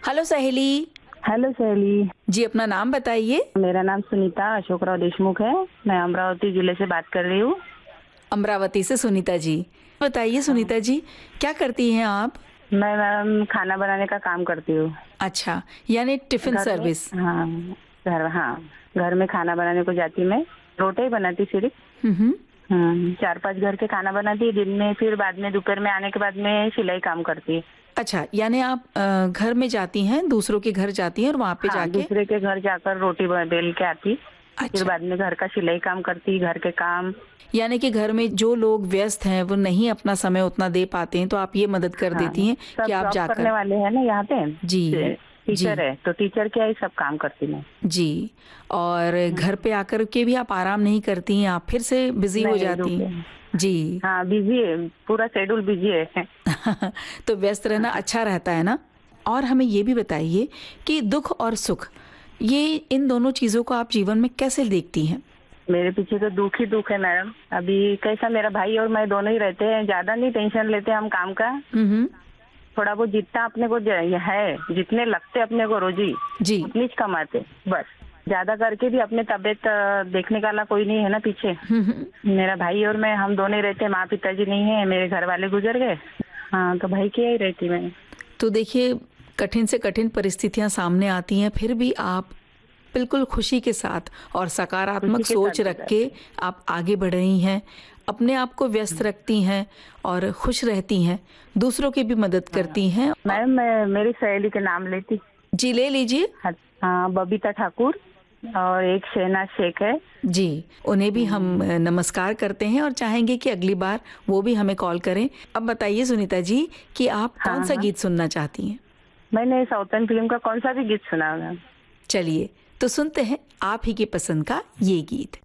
Hello सहेली। Hello सहेली। जी, अपना नाम बताइए। मेरा नाम सुनीता अशोकराव देशमुख है। मैं अमरावती जिले से बात कर रही हूँ। अमरावती से सुनीता जी। बताइए हाँ। सुनीता जी, क्या करती हैं आप? मैं मैम खाना बनाने का काम करती हूँ। अच्छा, यानी टिफिन घर में। सर्विस। हाँ। हाँ, घर में खाना बनाने को जाती मैं। रोटी ही बनाती सिर्फ। हम्म। 4-5 घर के खाना बनाती दिन में, फिर बाद में दोपहर में आने के बाद में सिलाई काम करती। अच्छा, यानी आप घर में जाती हैं, दूसरों के घर जाती हैं और वहाँ पे हाँ, जाके। दूसरे के घर जाकर रोटी बेल के आती। फिर अच्छा, बाद में घर का सिलाई काम करती, घर के काम। यानी कि घर में जो लोग व्यस्त हैं वो नहीं अपना समय उतना दे पाते हैं, तो आप ये मदद कर हाँ, देती हैं कि सब आप जॉब करने जाकर। वाले हैं ना यहाँ पे। जी। जी। टीचर है तो टीचर क्या ही सब काम करती मैं। जी। और घर हम्म। पे आकर के भी आप आराम नहीं करती हैं, आप फिर से बिजी हो नहीं जाती रुके। हैं। जी। हाँ, बिजी है। पूरा शेड्यूल बिजी है। तो व्यस्त रहना अच्छा रहता है ना। और हमें ये भी बताइए कि दुख और सुख, ये इन दोनों चीज़ों को आप जीवन में कैसे देखती हैं? मेरे पीछे तो दुख ही दुख है मैडम। अभी कैसा, मेरा भाई और मैं दोनों ही रहते हैं, ज्यादा नहीं टेंशन लेते हम काम का। हम्म। थोड़ा बहुत जितना अपने को है, जितने लगते अपने को रोजी, जी। उतनी ही कमाते बस। ज्यादा करके भी अपने तबीयत देखने वाला कोई नहीं है ना पीछे। हम्म। मेरा भाई और मैं, हम दोनों ही रहते हैं। माँ पिताजी नहीं है, मेरे घर वाले गुजर गए। हाँ, तो भाई की ही रहती मैं। तो देखिए, कठिन से कठिन परिस्थितियां सामने आती हैं, फिर भी आप बिल्कुल खुशी के साथ और खुशी सकारात्मक के साथ सोच रख के गुजारते हैं। आप आगे बढ़ रही हैं, अपने आप को व्यस्त रखती हैं और खुश रहती हैं, दूसरों की भी मदद हाँ करती हैं। मैम, मैं मेरी सहेली के नाम लेती। जी, ले लीजिए। हाँ, बबीता ठाकुर और एक शहनाज शेख है। जी, उन्हें भी हम हम्म। नमस्कार करते हैं और चाहेंगे कि अगली बार वो भी हमें कॉल करें। अब बताइए सुनीता जी कि आप हाँ कौन-सा हाँ। गीत सुनना चाहती हैं? मैंने साउथर्न फिल्म का कौन सा भी गीत सुना है मैम। चलिए, तो सुनते हैं आप ही की पसंद का ये गीत।